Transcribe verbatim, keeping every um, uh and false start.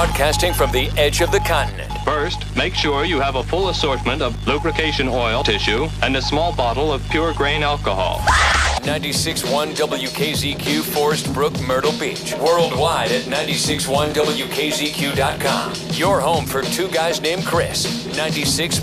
broadcasting from the edge of the continent. First, make sure you have a full assortment of lubrication oil, tissue, and a small bottle of pure grain alcohol. ninety-six point one W K Z Q, Forest Brook, Myrtle Beach. Worldwide at ninety-six point one W K Z Q dot com. Your home for two guys named Chris. ninety-six